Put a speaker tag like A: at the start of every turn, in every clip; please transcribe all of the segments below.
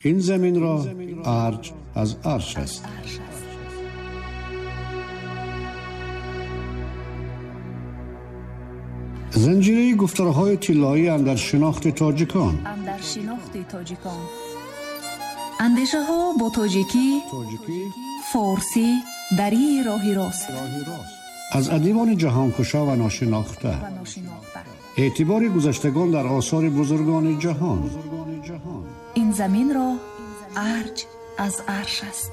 A: این زمین را ارج از عرش است. زنجیره گفتارهای طلایی اندر شناخت تاجیکان.
B: اندیشه ها با تاجیکی، فارسی، دری راهی راست.
A: از ادیبان جهانکشا و ناشناخته. اعتبار گذشتگان در آثار بزرگان جهان.
B: این زمین را ارج از عرش است.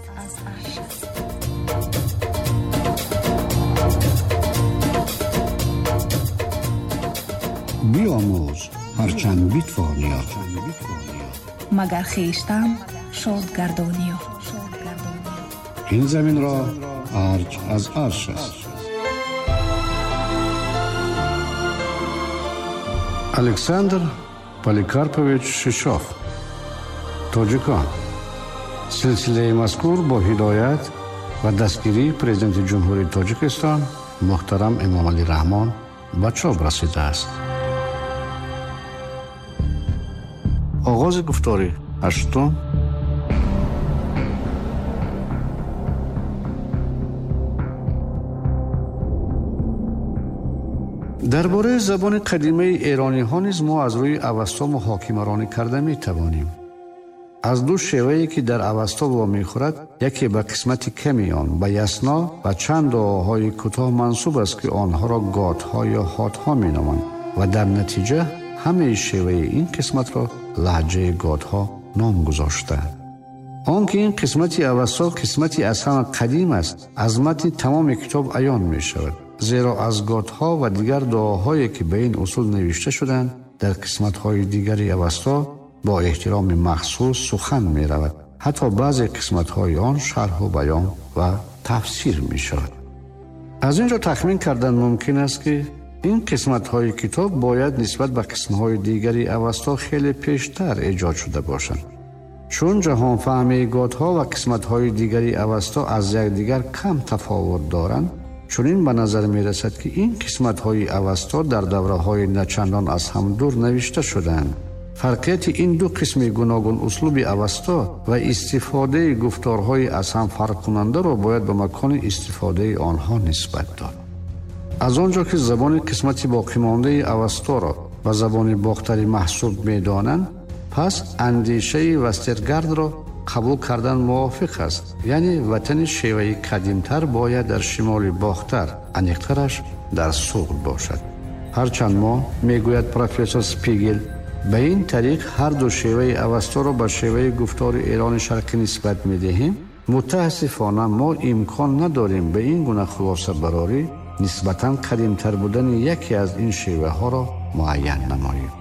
A: بیاموز هرچند بیتوانیا،
B: مگر خیشتن شاد گردانیا.
A: این زمین را ارج از عرش است. الکساندر پولیکارپویچ ششوف، تاجیکان. سلسله مذکور با هدایت و دستگیری پرزیدنت جمهوری تاجیکستان محترم امام علی رحمان به چاپ رسیده است. آغاز گفتاری هشتم. درباره زبان قدیمی ایرانی ها نیز ما از روی اوستا محاکمه رانی کرده می توانیم. از دو شیوه‌ای که در اوستا با می خورد، یکی به قسمت کمی آن به یسنا و چند دعاهای کوتاه منسوب است که آنها را گاتها یا هاتها می نامند و در نتیجه همه شیوه این قسمت را لهجه گاتها نام گذاشته. آنکه این قسمت اوستا قسمتی اصلا قدیم است، از متن تمام کتاب عیان می شود، زیرا از گاتها و دیگر دعاهایی که به این اصول نوشته شدند در قسمت‌های دیگری اوستا با احترام مخصوص سخن می رود. حتی بعضی قسمت‌های آن شرح و بیان و تفسیر می شود. از اینجا تخمین کردن ممکن است که این قسمت‌های کتاب باید نسبت به قسمت‌های دیگری اوستا خیلی پیشتر ایجاد شده باشند. چون جهان فهمی گاتها و قسمت‌های دیگری اوستا از یکدیگر کم تفاوت دارند، چون این به نظر می رسد که این قسمت‌های اوستا در دوره‌های نچندان از هم دور نوشته شدند. فرقیت این دو قسم گوناگون اسلوب اوستا و استفاده گفتارهای از هم فرق کننده را باید به مکان استفاده آنها نسبت داد. از آنجا که زبان قسمتی باقی مانده اوستا را و زبان باختری محسوب می دانند، پس اندیشه وسترگارد را قبول کردن موافق است. یعنی وطن شیوه قدیمتر باید در شمال باختر، انیقترش در صغر باشد. هرچند ما میگوید پروفسور سپیگل به این طریق هر دو شیوه اوستا را به شیوه گفتار ایران شرقی نسبت میدهیم، متاسفانه ما امکان نداریم به این گونه خلاصه براری نسبتاً قدیمتر بودن یکی از این شیوه ها را معین نماییم.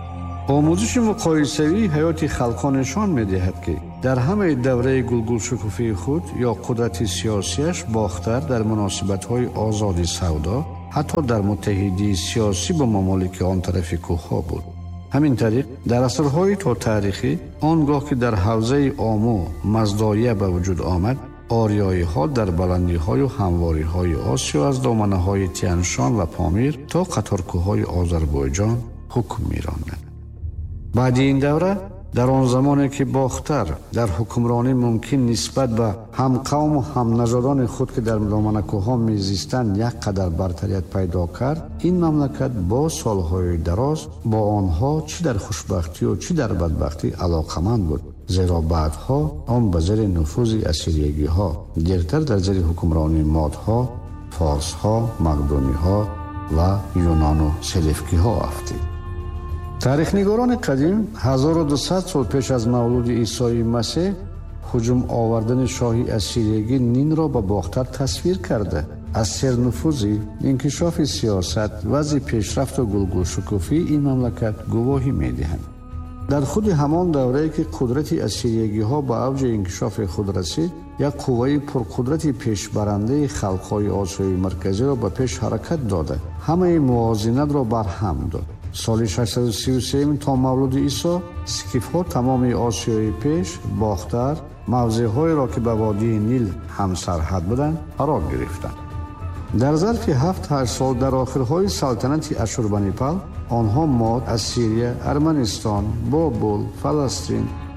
A: آموزش مقایسوی حیات خلقان نشان می‌دهد که در همه دوره گلگل شکوفه خود یا قدرت سیاسیش باختر در مناسبت‌های آزادی سودا، حتی در متحدی سیاسی با ممالک آن طرف کوه‌ها بود. همین طریق در عصرهای تا تاریخی آنگاه که در حوزه آمو مزدایه به وجود آمد، آریایی ها در بلندی های و همواری های آسیا از دامنه های تیانشان و پامیر تا قطارکوهای آذربایجان حکم می راندند. بعد این دوره در آن زمانی که باختر در حکمرانی ممکن نسبت به هم قوم و هم نژادان خود که در دامنه کوه‌ها میزیستند یک قدر برتریت پیدا کرد، این مملکت با سالهای دراز با آنها چی در خوشبختی و چی در بدبختی علاقمند بود، زیرا بعدها آن به زیر نفوذ اسیریگی ها دیرتر در زیر حکمرانی مادها، فارس ها، مقدونی ها و یونان و سلفکی ها افتید. تاریخ نگاران قدیم 1200 سال پیش از مولود عیسی مسیح هجوم آوردن شاهی اسیریگی نین را به باختر تصویر کرده. از سرنفوذی، انکشاف سیاست، وضع پیشرفت و گلگل شکوفی این مملکت گواهی می‌دهند. در خود همان دوره که قدرت اسیریگی ها به اوج انکشاف خود رسید، یک قوه پرقدرت پیشبرنده خلق‌های آسیای مرکزی را به پیش حرکت داده، همه موازنت را برهم داد. سال 633 تا مولود عیسی، سکیف ها تمام آسیای پیش باختر، موضع‌های را که به وادی نیل هم سرحد بودند قرار گرفتند. در ظرف 7-8 سال در آخرهای سلطنت اشوربانیپال، آنها ماد، اسیریه، ارمنستان، بابل، فلسطین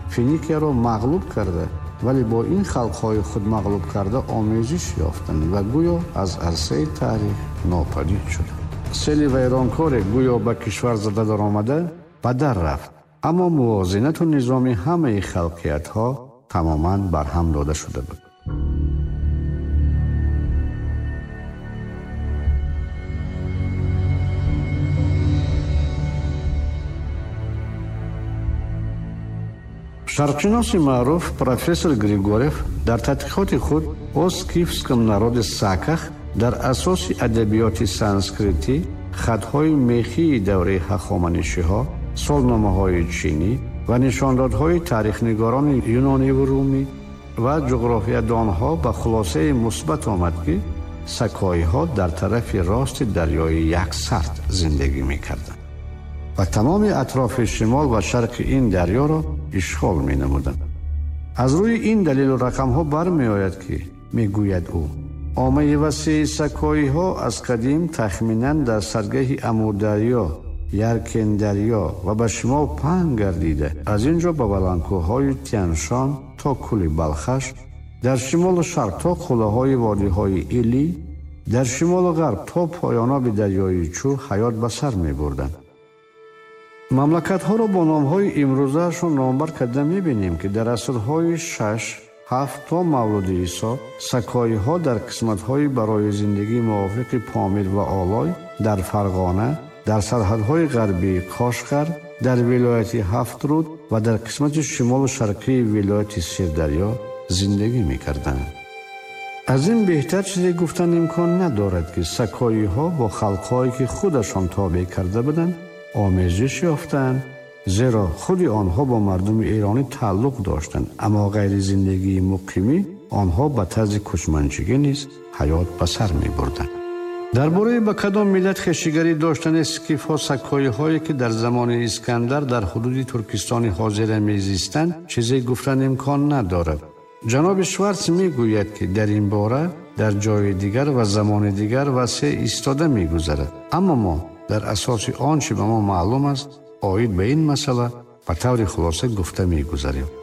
A: финикияро мағлуб карда, вале бо ин халқҳои худ мағлуб карда омезиш ёфтанд ва гӯё аз арсаи таърих нопадид шуд. сели вайронкоре гӯё ба кишвар зада даромада ба дар рафт, аммо мувозинату низоми ҳамаи халқиятҳо тамоман барҳам дода шуда буд. шарқшиноси маъруф профессор Григорьев дар тадқиқоти худ о скифском народе саках дар асоси адабиёти санскритӣ, хатҳои мехии давраи ҳахоманишиҳо, солномаҳои чинӣ ва нишондодҳои тарихнигорони юнониву румӣ ва ҷуғрофиядонҳо ба хулосаи мусбат омад, ки сакоиҳо дар тарафи рости дарёи Яксарт зиндагӣ мекарданд ва тамоми атрофи шимол ва шарқи ин дарёро ишғол менамуданд. аз рӯи ин далилу рақамҳо бармеояд, ки мегӯяд ӯ омаи васеи сакоиҳо аз қадим тахминан дар саргаҳи Амударё, Яркендарё ва ба шимол паҳн гардида, аз ин ҷо ба баландкӯҳҳои Тяншон то кӯли Балхаш, дар шимолу шарқ то қулаҳои водиҳои Илӣ, дар шимолу ғарб то поёноби дарёи Чур ҳаёт ба сар мебурданд. мамлакатҳоро бо номҳои имрӯзаашон номбар карда мебинем, ки дар асрҳои 6-7 то мавлуди Исо сакоиҳо дар қисматҳои барои зиндагии мувофиқи Помир ва Олой, дар Фарғона, дар сарҳадҳои ғарбии Қошғар, дар вилояти Ҳафтруд ва дар қисмати шимолу шарқии вилояти Сирдарё зиндагӣ мекарданд. аз ин беҳтар чизе гуфтан имкон надорад, ки сакоиҳо бо халқҳое ки худашон тобеъ карда буданд омезиш ёфтанд, зеро худи онҳо бо мардуми эронӣ тааллуқ доштанд, аммо ғайри зиндагии муқимӣ онҳо ба тарзи кӯчманчигӣ низ ҳаёт ба сар мебурданд. дар бораи ба кадом миллат хешигарӣ доштани скифҳо сакоиҳое, ки дар замони Искандар дар ҳудуди Туркистони ҳозира мезистанд, чизе гуфтан имкон надорад. ҷаноби Шварц мегӯяд, ки дар ин бора дар ҷои дигар ва замони дигар васеъ истода мегузарад, аммо мо дар асоси он чӣ ба мо маълум аст, оид ба ин масъала ба таври хулоса гуфта мегузарем.